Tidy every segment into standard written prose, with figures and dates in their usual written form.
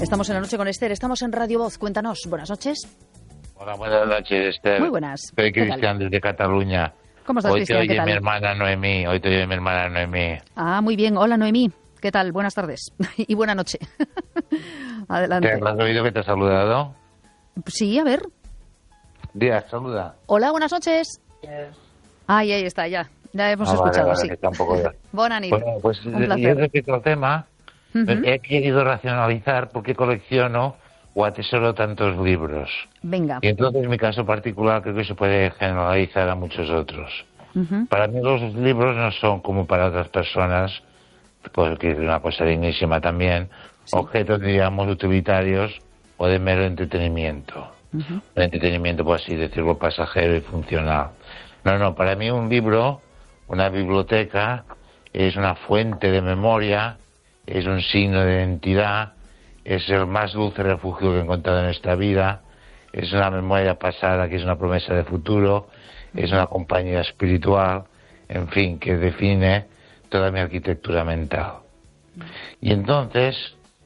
Estamos en La Noche con Esther, estamos en Radio Voz. Cuéntanos, buenas noches. Hola, buenas noches, Esther. Muy buenas. Soy Cristian desde Cataluña. ¿Cómo estás, Cristian? Hoy te ¿Qué oye tal? mi hermana Noemí. Ah, muy bien. Hola, Noemí. ¿Qué tal? Buenas tardes y buena noche. Adelante. ¿Te has oído que te ha saludado? Sí, a ver. Díaz, saluda. Hola, buenas noches. Ahí está, ya. Ya hemos escuchado, vale, sí. Que tampoco... Buena nit. Bueno, pues Un yo placer. respecto al tema, he querido racionalizar por qué colecciono o atesoro tantos libros. Venga. Y entonces, en mi caso particular, creo que se puede generalizar a muchos otros. Para mí los libros no son como para otras personas, porque es una cosa dignísima también, Sí. objetos, digamos, utilitarios o de mero entretenimiento. Un entretenimiento, por así decirlo, pasajero y funcional. No, para mí un libro, una biblioteca, es una fuente de memoria, es un signo de identidad, es el más dulce refugio que he encontrado en esta vida, es una memoria pasada que es una promesa de futuro, es una compañía espiritual, en fin, que define toda mi arquitectura mental. Y entonces,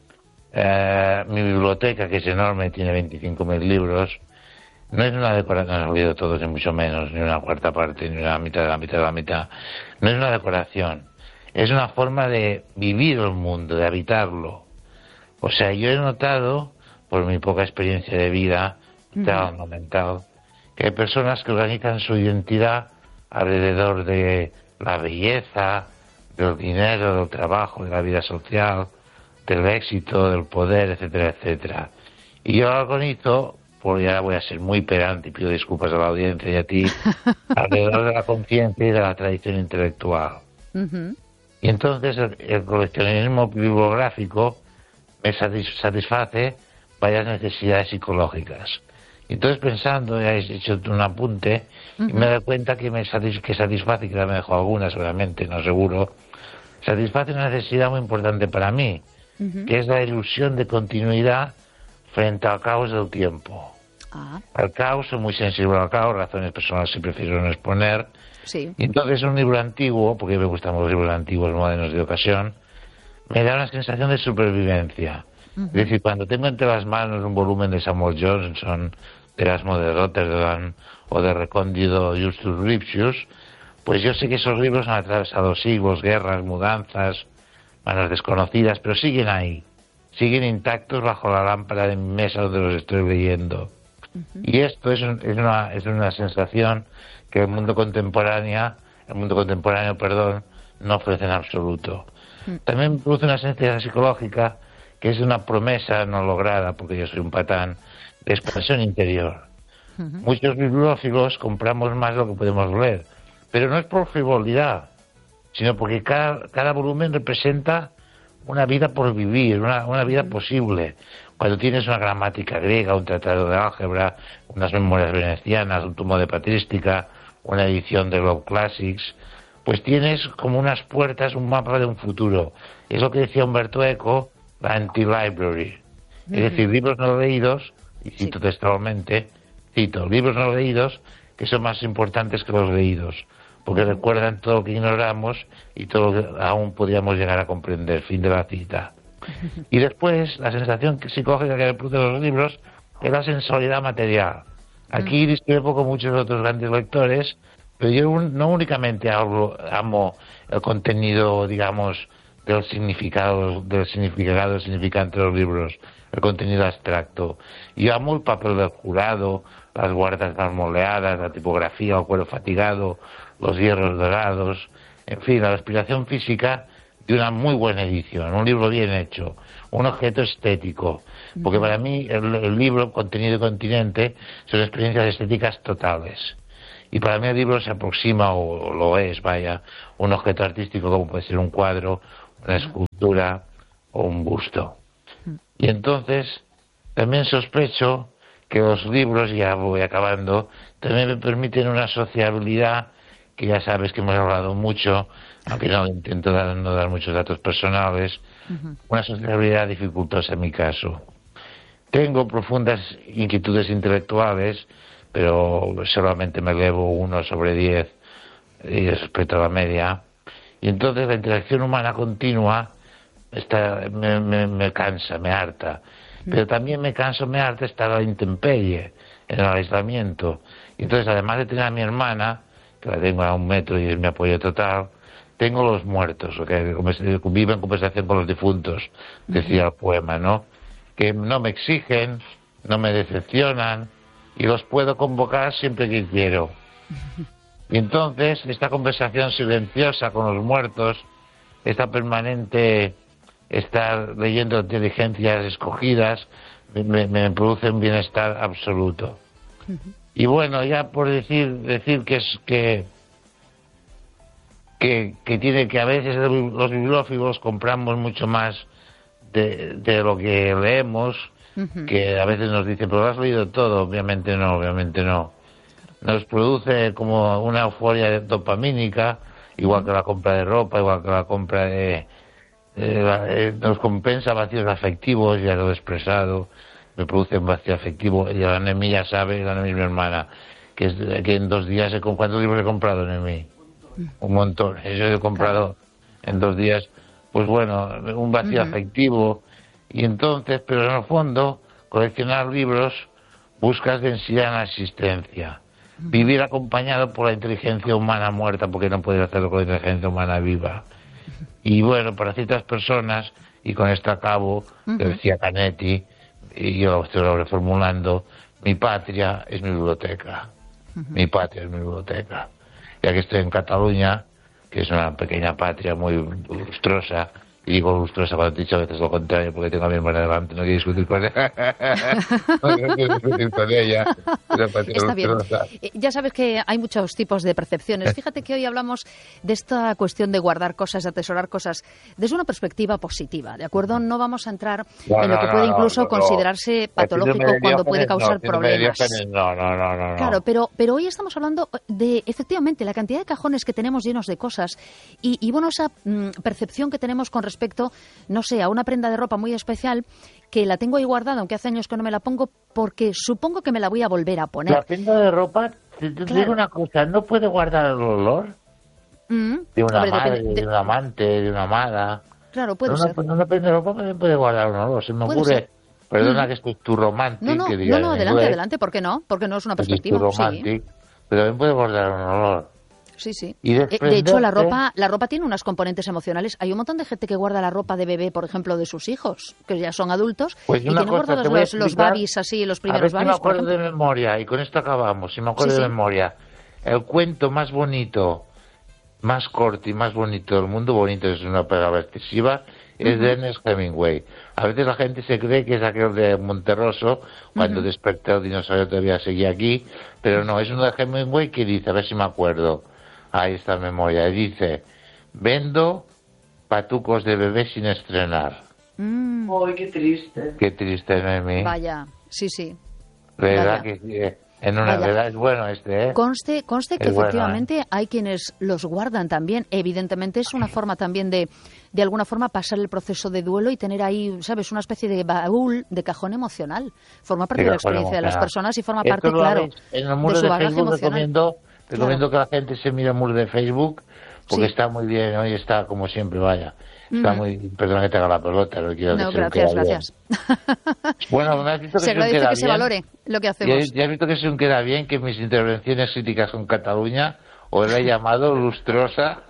mi biblioteca, que es enorme, tiene 25.000 libros, no es una decoración, no he leído todos, ni mucho menos, ni una cuarta parte, ni una mitad de la mitad de la mitad. No es una decoración, es una forma de vivir el mundo, de habitarlo. O sea, yo he notado, por mi poca experiencia de vida, no mental, que hay personas que organizan su identidad alrededor de la belleza, del dinero, del trabajo, de la vida social, del éxito, del poder, etcétera, etcétera. Y yo lo organizo, porque ya voy a ser muy pedante y pido disculpas a la audiencia y a ti, alrededor de la conciencia y de la tradición intelectual. Y entonces el coleccionismo bibliográfico me satisface varias necesidades psicológicas. Y entonces pensando, ya he hecho un apunte, y me doy cuenta que satisface, y que me dejo algunas seguramente, no seguro, satisface una necesidad muy importante para mí, que es la ilusión de continuidad frente al caos del tiempo. Al caos, soy muy sensible al caos, razones personales que prefiero no exponer. Sí. Y entonces un libro antiguo, porque me gustan los libros antiguos, modernos de ocasión, me da una sensación de supervivencia. Es decir, cuando tengo entre las manos un volumen de Samuel Johnson, de Erasmo de Rotterdam o de Recóndito Justus Lipsius, pues yo sé que esos libros han atravesado siglos, guerras, mudanzas, manos desconocidas, pero siguen ahí, siguen intactos bajo la lámpara de mi mesa donde los estoy leyendo. Y esto es una sensación que el mundo contemporáneo, no ofrece en absoluto. También me produce una sensación psicológica que es una promesa no lograda, porque yo soy un patán, de expansión interior. Muchos bibliófilos compramos más de lo que podemos leer, pero no es por frivolidad, sino porque cada volumen representa una vida por vivir, una vida posible. Cuando tienes una gramática griega, un tratado de álgebra, unas memorias venecianas, un tomo de patrística, una edición de Globe Classics, pues tienes como unas puertas, un mapa de un futuro. Es lo que decía Umberto Eco, la anti-library. Es decir, libros no leídos, y cito textualmente, libros no leídos que son más importantes que los leídos, porque recuerdan todo lo que ignoramos y todo lo que aún podríamos llegar a comprender. Fin de la cita. Y después, la sensación psicológica que me producen los libros es la sensualidad material. Aquí discrepo con muchos otros grandes lectores, pero yo no únicamente amo el contenido, digamos, del significado significante de los libros, el contenido abstracto. Yo amo el papel del jurado, las guardas marmoleadas, la tipografía, el cuero fatigado, los hierros dorados, en fin, la respiración física de una muy buena edición, un libro bien hecho, un objeto estético, porque para mí el libro, contenido y continente, son experiencias estéticas totales. Y para mí el libro se aproxima, o lo es, un objeto artístico como puede ser un cuadro, una escultura o un busto. Y entonces también sospecho que los libros, ya voy acabando, también me permiten una sociabilidad que ya sabes que hemos hablado mucho, aunque no intento no dar muchos datos personales, una sociabilidad dificultosa en mi caso. Tengo profundas inquietudes intelectuales, pero solamente me elevo 1 sobre 10 respecto a la media. Y entonces la interacción humana continua me cansa, me harta. pero también me canso, me harta estar a la intemperie, en el aislamiento. Y entonces, además de tener a mi hermana, que la tengo a 1 metro y es mi apoyo total, tengo los muertos, que vivo en conversación con los difuntos, decía el poema, ¿no? Que no me exigen, no me decepcionan, y los puedo convocar siempre que quiero. Y entonces, esta conversación silenciosa con los muertos, esta permanente estar leyendo inteligencias escogidas, me produce un bienestar absoluto. Y bueno, ya por decir que tiene que a veces los bibliófilos compramos mucho más de lo que leemos, que a veces nos dicen, pero lo has leído todo. Obviamente no. Nos produce como una euforia dopamínica, igual que la compra de ropa, igual que la compra nos compensa vacíos afectivos, ya lo he expresado, me produce un vacío afectivo. Y la Noemí ya sabe, la Noemí es mi hermana, que en 2 días, ¿cuántos libros he comprado, Noemí? Un montón. Yo he comprado en 2 días, pues bueno, un vacío afectivo. Y entonces, pero en el fondo, coleccionar libros buscas densidad en la existencia. Vivir acompañado por la inteligencia humana muerta, porque no puedes hacerlo con la inteligencia humana viva. Y bueno, para ciertas personas, y con esto acabo, que decía Canetti, y yo lo reformulando, mi patria es mi biblioteca. Mi patria es mi biblioteca. Ya que estoy en Cataluña, que es una pequeña patria muy lustrosa, y digo lustrosa cuando te he dicho a veces lo contrario, porque tengo a mi hermana delante, no quiero discutir con ella. No quiero discutir con ella. Está bien. Ya sabes que hay muchos tipos de percepciones. Fíjate que hoy hablamos de esta cuestión de guardar cosas, de atesorar cosas, desde una perspectiva positiva, ¿de acuerdo? No vamos a entrar en lo que puede incluso considerarse patológico cuando puede causar problemas. No. Claro, pero hoy estamos hablando de, efectivamente, la cantidad de cajones que tenemos llenos de cosas y bueno, esa percepción que tenemos con respecto, no sé, a una prenda de ropa muy especial que la tengo ahí guardada, aunque hace años que no me la pongo, porque supongo que me la voy a volver a poner. La prenda de ropa, te digo una cosa, ¿no puede guardar el olor? De una madre, de un amante, de una amada. Claro, puede ser. Una prenda de ropa también puede guardar un olor, se me ocurre. Perdona que esto es tu romantic. No, adelante, ¿por qué no? Porque no es una perspectiva. Romantic, sí. Pero también puede guardar un olor. Sí. Y de hecho, la ropa tiene unos componentes emocionales. Hay un montón de gente que guarda la ropa de bebé, por ejemplo, de sus hijos, que ya son adultos, pues y tienen guardados los babis así, los primeros babis. Me acuerdo de memoria, y con esto acabamos, si me acuerdo de memoria. El cuento más bonito, más corto y más bonito del mundo, bonito es una palabra excesiva, es de Ernest Hemingway. A veces la gente se cree que es aquel de Monterroso, cuando desperté el dinosaurio todavía seguía aquí, pero no, es uno de Hemingway que dice, a ver si me acuerdo. Ahí está la memoria. Dice, vendo patucos de bebé sin estrenar. ¡Ay, qué triste! Qué triste, Noemí. Vaya, sí. ¿Verdad que sí? En una verdad es bueno ¿eh? Conste que efectivamente hay quienes los guardan también. Evidentemente es una forma también de alguna forma pasar el proceso de duelo y tener ahí, ¿sabes?, una especie de baúl, de cajón emocional. Forma parte de la experiencia de las personas y forma parte, claro, en el muro de su de bagaje Facebook emocional. Recomiendo que la gente se mire el muro de Facebook, porque está muy bien, hoy está como siempre, vaya. Está muy... Perdona que te haga la pelota, no quiero no, que gracias. Bueno, me has visto que se agradece que se valore lo que hacemos. Ya has visto que se queda bien que mis intervenciones críticas con Cataluña o la he llamado lustrosa.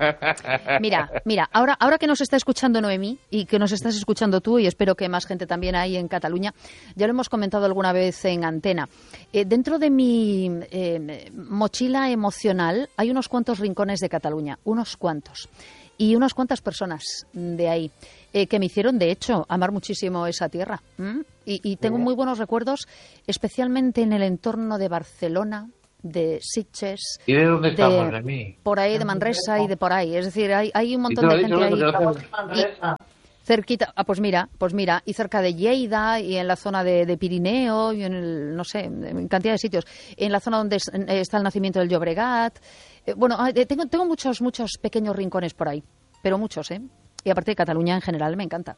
Mira, ahora que nos está escuchando Noemí y que nos estás escuchando tú, y espero que más gente también hay en Cataluña, ya lo hemos comentado alguna vez en antena. Dentro de mi mochila emocional hay unos cuantos rincones de Cataluña, unos cuantos. Y unas cuantas personas de ahí que me hicieron, de hecho, amar muchísimo esa tierra. Y tengo muy buenos recuerdos, especialmente en el entorno de Barcelona, de Sitges. ¿Y de dónde estamos, de mí? Por ahí, de Manresa y de por ahí. Es decir, hay un montón de gente ahí. Cerquita, pues mira, y cerca de Lleida y en la zona de Pirineo y en no sé, en cantidad de sitios. En la zona donde está el nacimiento del Llobregat. Tengo muchos pequeños rincones por ahí, pero muchos, ¿eh? Y aparte de Cataluña en general me encanta.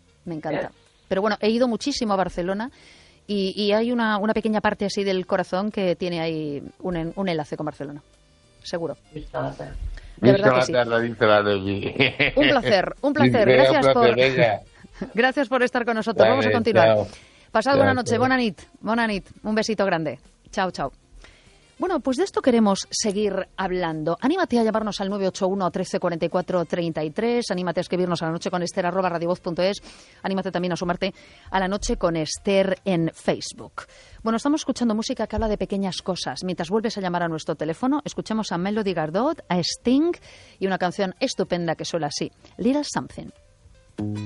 Pero bueno, he ido muchísimo a Barcelona y hay una pequeña parte así del corazón que tiene ahí un enlace con Barcelona, seguro. De verdad que sí. Un placer. Gracias Gracias por estar con nosotros. Vale, vamos a continuar. Chao. Pasad Chao, buena noche, chao. bona nit. Un besito grande. Chao, chao. Bueno, pues de esto queremos seguir hablando. Anímate a llamarnos al 981 13 44 33, anímate a escribirnos a la noche con Esther @radiovoz.es, anímate también a sumarte a la noche con Esther en Facebook. Bueno, estamos escuchando música que habla de pequeñas cosas. Mientras vuelves a llamar a nuestro teléfono, escuchamos a Melody Gardot, a Sting y una canción estupenda que suena así, Little Something.